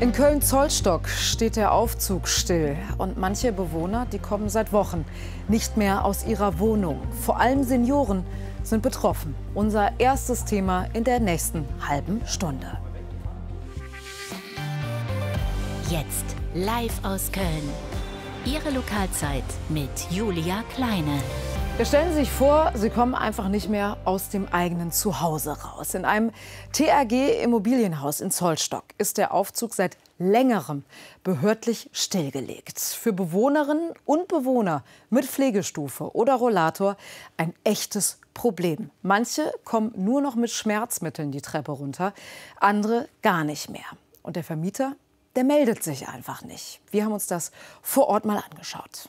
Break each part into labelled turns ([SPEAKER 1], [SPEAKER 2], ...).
[SPEAKER 1] In Köln-Zollstock steht der Aufzug still. Und manche Bewohner, die kommen seit Wochen nicht mehr aus ihrer Wohnung. Vor allem Senioren sind betroffen. Unser erstes Thema in der nächsten halben Stunde.
[SPEAKER 2] Jetzt live aus Köln. Ihre Lokalzeit mit Julia Kleine.
[SPEAKER 1] Ja, stellen Sie sich vor, Sie kommen einfach nicht mehr aus dem eigenen Zuhause raus. In einem TAG-Immobilienhaus in Zollstock ist der Aufzug seit längerem behördlich stillgelegt. Für Bewohnerinnen und Bewohner mit Pflegestufe oder Rollator ein echtes Problem. Manche kommen nur noch mit Schmerzmitteln die Treppe runter, andere gar nicht mehr. Und der Vermieter, der meldet sich einfach nicht. Wir haben uns das vor Ort mal angeschaut.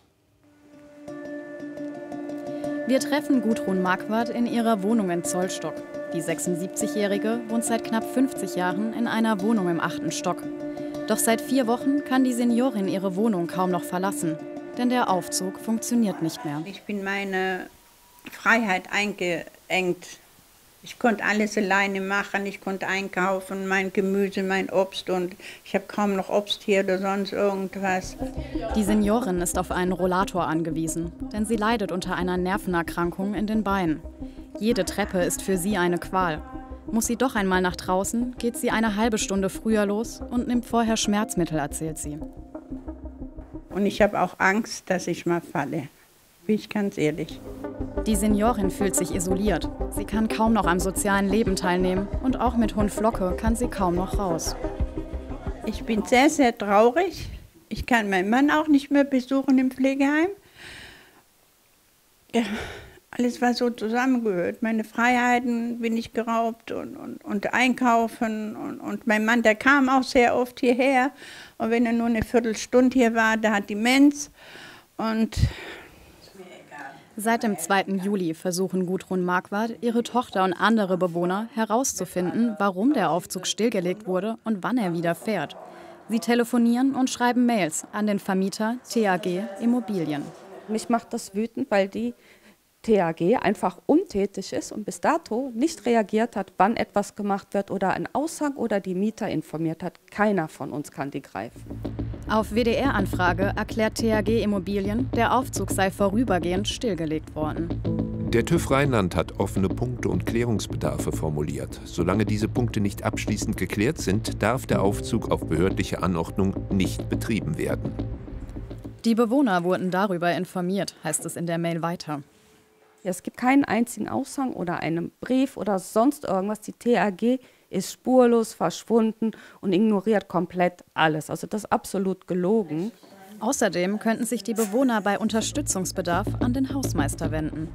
[SPEAKER 3] Wir treffen Gudrun Marquardt in ihrer Wohnung in Zollstock. Die 76-Jährige wohnt seit knapp 50 Jahren in einer Wohnung im 8. Stock. Doch seit 4 Wochen kann die Seniorin ihre Wohnung kaum noch verlassen, denn der Aufzug funktioniert nicht mehr.
[SPEAKER 4] Ich bin meine Freiheit eingeengt. Ich konnte alles alleine machen, ich konnte einkaufen, mein Gemüse, mein Obst und ich habe kaum noch Obst hier oder sonst irgendwas.
[SPEAKER 3] Die Seniorin ist auf einen Rollator angewiesen, denn sie leidet unter einer Nervenerkrankung in den Beinen. Jede Treppe ist für sie eine Qual. Muss sie doch einmal nach draußen, geht sie eine halbe Stunde früher los und nimmt vorher Schmerzmittel, erzählt sie.
[SPEAKER 4] Und ich habe auch Angst, dass ich mal falle, bin ich ganz ehrlich.
[SPEAKER 3] Die Seniorin fühlt sich isoliert. Sie kann kaum noch am sozialen Leben teilnehmen und auch mit Hund Flocke kann sie kaum noch raus.
[SPEAKER 4] Ich bin sehr, sehr traurig. Ich kann meinen Mann auch nicht mehr besuchen im Pflegeheim. Ja, alles, was so zusammengehört. Meine Freiheiten bin ich geraubt und einkaufen. Und mein Mann, der kam auch sehr oft hierher. Und wenn er nur eine Viertelstunde hier war, der hat Demenz. Und
[SPEAKER 3] seit dem 2. Juli versuchen Gudrun Marquardt, ihre Tochter und andere Bewohner herauszufinden, warum der Aufzug stillgelegt wurde und wann er wieder fährt. Sie telefonieren und schreiben Mails an den Vermieter TAG Immobilien.
[SPEAKER 5] Mich macht das wütend, weil die TAG einfach untätig ist und bis dato nicht reagiert hat, wann etwas gemacht wird oder ein Aushang oder die Mieter informiert hat. Keiner von uns kann die greifen.
[SPEAKER 3] Auf WDR-Anfrage erklärt TAG Immobilien, der Aufzug sei vorübergehend stillgelegt worden.
[SPEAKER 6] Der TÜV Rheinland hat offene Punkte und Klärungsbedarfe formuliert. Solange diese Punkte nicht abschließend geklärt sind, darf der Aufzug auf behördliche Anordnung nicht betrieben werden.
[SPEAKER 3] Die Bewohner wurden darüber informiert, heißt es in der Mail weiter.
[SPEAKER 5] Es gibt keinen einzigen Aushang oder einen Brief oder sonst irgendwas. Die TAG ist spurlos verschwunden und ignoriert komplett alles. Also das ist absolut gelogen.
[SPEAKER 3] Außerdem könnten sich die Bewohner bei Unterstützungsbedarf an den Hausmeister wenden.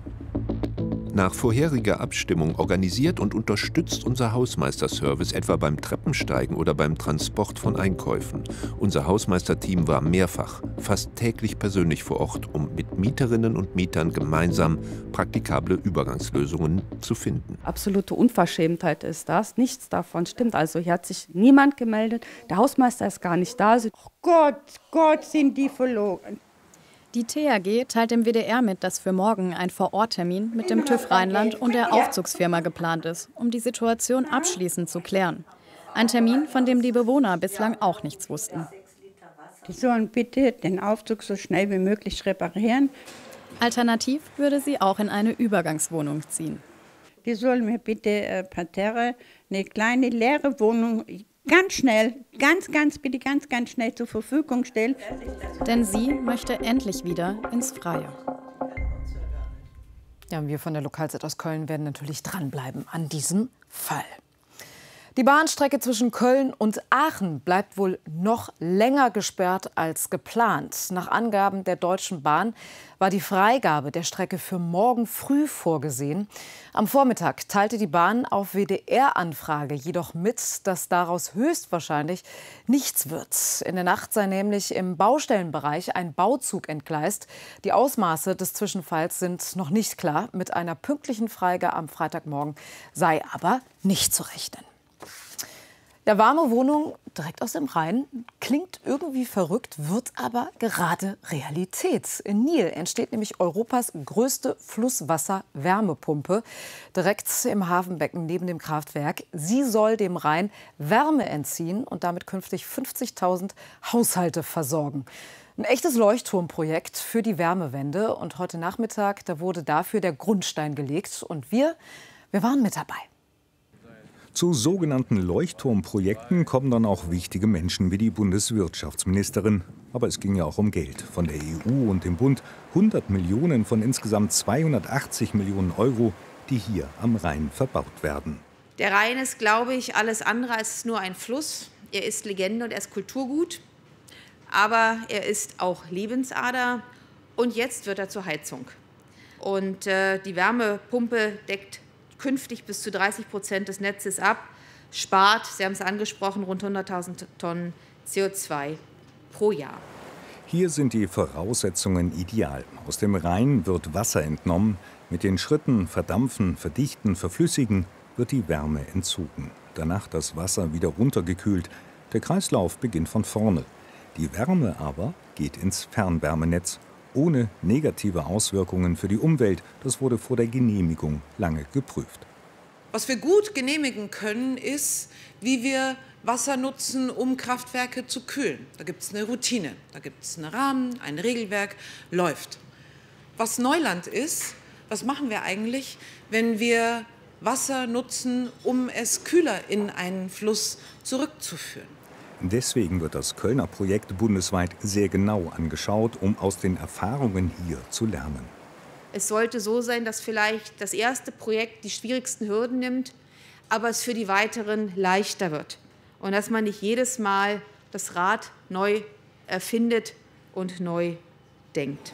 [SPEAKER 6] Nach vorheriger Abstimmung organisiert und unterstützt unser Hausmeisterservice etwa beim Treppensteigen oder beim Transport von Einkäufen. Unser Hausmeisterteam war mehrfach, fast täglich persönlich vor Ort, um mit Mieterinnen und Mietern gemeinsam praktikable Übergangslösungen zu finden.
[SPEAKER 5] Absolute Unverschämtheit ist das. Nichts davon stimmt. Also hier hat sich niemand gemeldet. Der Hausmeister ist gar nicht da.
[SPEAKER 4] Oh Gott, sind die verloren.
[SPEAKER 3] Die TAG teilt dem WDR mit, dass für morgen ein Vor-Ort-Termin mit dem TÜV Rheinland und der Aufzugsfirma geplant ist, um die Situation abschließend zu klären. Ein Termin, von dem die Bewohner bislang auch nichts wussten.
[SPEAKER 4] Die sollen bitte den Aufzug so schnell wie möglich reparieren.
[SPEAKER 3] Alternativ würde sie auch in eine Übergangswohnung ziehen.
[SPEAKER 4] Die sollen mir bitte parterre eine kleine leere Wohnung ganz schnell, ganz schnell zur Verfügung stellen.
[SPEAKER 3] Denn sie möchte endlich wieder ins Freie.
[SPEAKER 1] Ja, und wir von der Lokalzeit aus Köln werden natürlich dranbleiben an diesem Fall. Die Bahnstrecke zwischen Köln und Aachen bleibt wohl noch länger gesperrt als geplant. Nach Angaben der Deutschen Bahn war die Freigabe der Strecke für morgen früh vorgesehen. Am Vormittag teilte die Bahn auf WDR-Anfrage jedoch mit, dass daraus höchstwahrscheinlich nichts wird. In der Nacht sei nämlich im Baustellenbereich ein Bauzug entgleist. Die Ausmaße des Zwischenfalls sind noch nicht klar. Mit einer pünktlichen Freigabe am Freitagmorgen sei aber nicht zu rechnen. Ja, warme Wohnung direkt aus dem Rhein. Klingt irgendwie verrückt, wird aber gerade Realität. In Nil entsteht nämlich Europas größte Flusswasser-Wärmepumpe direkt im Hafenbecken neben dem Kraftwerk. Sie soll dem Rhein Wärme entziehen und damit künftig 50.000 Haushalte versorgen. Ein echtes Leuchtturmprojekt für die Wärmewende. Und heute Nachmittag, da wurde dafür der Grundstein gelegt. Und wir waren mit dabei.
[SPEAKER 7] Zu sogenannten Leuchtturmprojekten kommen dann auch wichtige Menschen wie die Bundeswirtschaftsministerin. Aber es ging ja auch um Geld von der EU und dem Bund. 100 Millionen von insgesamt 280 Millionen Euro, die hier am Rhein verbaut werden.
[SPEAKER 8] Der Rhein ist, glaube ich, alles andere als nur ein Fluss. Er ist Legende und er ist Kulturgut. Aber er ist auch Lebensader. Und jetzt wird er zur Heizung. Und die Wärmepumpe deckt künftig bis zu 30% des Netzes ab, spart, Sie haben es angesprochen, rund 100.000 Tonnen CO2 pro Jahr.
[SPEAKER 7] Hier sind die Voraussetzungen ideal. Aus dem Rhein wird Wasser entnommen. Mit den Schritten verdampfen, verdichten, verflüssigen wird die Wärme entzogen. Danach das Wasser wieder runtergekühlt. Der Kreislauf beginnt von vorne. Die Wärme aber geht ins Fernwärmenetz. Ohne negative Auswirkungen für die Umwelt. Das wurde vor der Genehmigung lange geprüft.
[SPEAKER 9] Was wir gut genehmigen können, ist, wie wir Wasser nutzen, um Kraftwerke zu kühlen. Da gibt es eine Routine, da gibt es einen Rahmen, ein Regelwerk, läuft. Was Neuland ist, was machen wir eigentlich, wenn wir Wasser nutzen, um es kühler in einen Fluss zurückzuführen?
[SPEAKER 7] Deswegen wird das Kölner Projekt bundesweit sehr genau angeschaut, um aus den Erfahrungen hier zu lernen.
[SPEAKER 8] Es sollte so sein, dass vielleicht das erste Projekt die schwierigsten Hürden nimmt, aber es für die weiteren leichter wird. Und dass man nicht jedes Mal das Rad neu erfindet und neu denkt.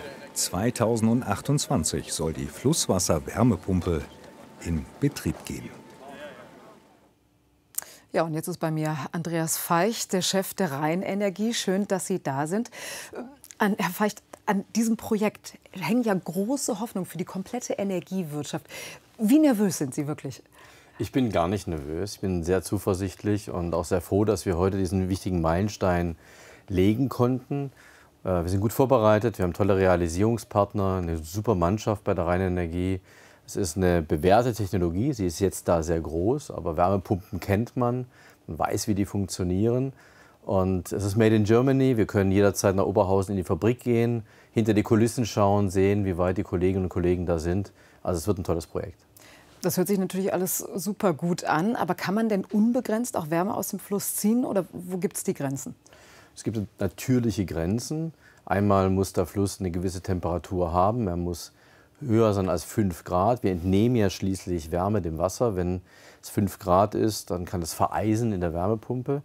[SPEAKER 7] 2028 soll die Flusswasser-Wärmepumpe in Betrieb gehen.
[SPEAKER 1] Ja, und jetzt ist bei mir Andreas Feicht, der Chef der Rheinenergie. Schön, dass Sie da sind. Herr Feicht, an diesem Projekt hängen ja große Hoffnungen für die komplette Energiewirtschaft. Wie nervös sind Sie wirklich?
[SPEAKER 10] Ich bin gar nicht nervös. Ich bin sehr zuversichtlich und auch sehr froh, dass wir heute diesen wichtigen Meilenstein legen konnten. Wir sind gut vorbereitet, wir haben tolle Realisierungspartner, eine super Mannschaft bei der Rheinenergie. Es ist eine bewährte Technologie, sie ist jetzt da sehr groß, aber Wärmepumpen kennt man weiß, wie die funktionieren. Und es ist made in Germany, wir können jederzeit nach Oberhausen in die Fabrik gehen, hinter die Kulissen schauen, sehen, wie weit die Kolleginnen und Kollegen da sind. Also es wird ein tolles Projekt.
[SPEAKER 1] Das hört sich natürlich alles super gut an, aber kann man denn unbegrenzt auch Wärme aus dem Fluss ziehen oder wo gibt es die Grenzen?
[SPEAKER 10] Es gibt natürliche Grenzen. Einmal muss der Fluss eine gewisse Temperatur haben, er muss höher sein als 5 Grad. Wir entnehmen ja schließlich Wärme dem Wasser. Wenn es 5 Grad ist, dann kann es vereisen in der Wärmepumpe.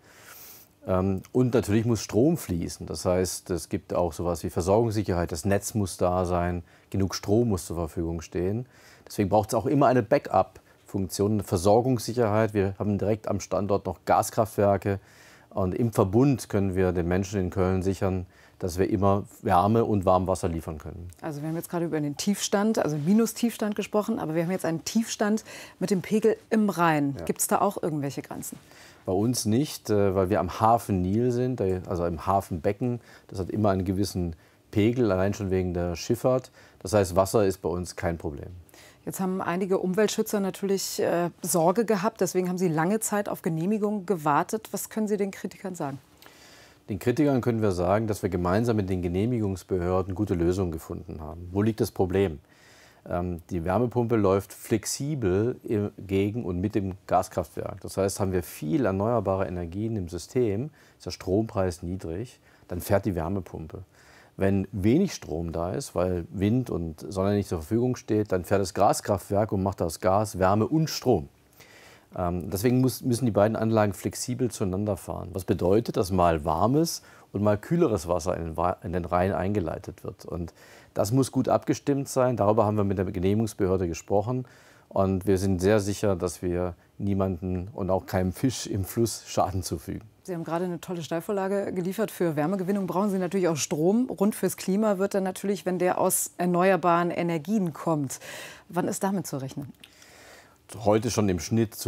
[SPEAKER 10] Und natürlich muss Strom fließen. Das heißt, es gibt auch sowas wie Versorgungssicherheit. Das Netz muss da sein, genug Strom muss zur Verfügung stehen. Deswegen braucht es auch immer eine Backup-Funktion, eine Versorgungssicherheit. Wir haben direkt am Standort noch Gaskraftwerke. Und im Verbund können wir den Menschen in Köln sichern, dass wir immer Wärme und Warmwasser liefern können.
[SPEAKER 1] Also wir haben jetzt gerade über den Tiefstand, also Minustiefstand gesprochen, aber wir haben jetzt einen Tiefstand mit dem Pegel im Rhein. Ja. Gibt es da auch irgendwelche Grenzen?
[SPEAKER 10] Bei uns nicht, weil wir am Hafen Nil sind, also im Hafenbecken. Das hat immer einen gewissen Pegel, allein schon wegen der Schifffahrt. Das heißt, Wasser ist bei uns kein Problem.
[SPEAKER 1] Jetzt haben einige Umweltschützer natürlich Sorge gehabt. Deswegen haben sie lange Zeit auf Genehmigung gewartet. Was können Sie den Kritikern sagen?
[SPEAKER 10] Den Kritikern können wir sagen, dass wir gemeinsam mit den Genehmigungsbehörden gute Lösungen gefunden haben. Wo liegt das Problem? Die Wärmepumpe läuft flexibel gegen und mit dem Gaskraftwerk. Das heißt, haben wir viel erneuerbare Energien im System, ist der Strompreis niedrig, dann fährt die Wärmepumpe. Wenn wenig Strom da ist, weil Wind und Sonne nicht zur Verfügung steht, dann fährt das Gaskraftwerk und macht aus Gas Wärme und Strom. Deswegen müssen die beiden Anlagen flexibel zueinander fahren. Was bedeutet, dass mal warmes und mal kühleres Wasser in den Rhein eingeleitet wird. Und das muss gut abgestimmt sein. Darüber haben wir mit der Genehmigungsbehörde gesprochen. Und wir sind sehr sicher, dass wir niemanden und auch keinem Fisch im Fluss Schaden zufügen.
[SPEAKER 1] Sie haben gerade eine tolle Steilvorlage geliefert. Für Wärmegewinnung brauchen Sie natürlich auch Strom. Rund fürs Klima wird dann natürlich, wenn der aus erneuerbaren Energien kommt. Wann ist damit zu rechnen?
[SPEAKER 10] Heute schon im Schnitt zu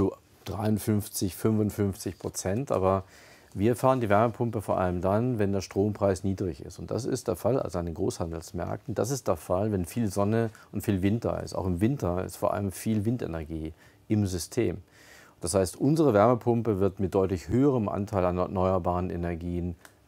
[SPEAKER 10] 53, 55%. Aber wir fahren die Wärmepumpe vor allem dann, wenn der Strompreis niedrig ist. Und das ist der Fall, also an den Großhandelsmärkten. Das ist der Fall, wenn viel Sonne und viel Wind da ist. Auch im Winter ist vor allem viel Windenergie im System. Das heißt, unsere Wärmepumpe wird mit deutlich höherem Anteil an erneuerbaren Energien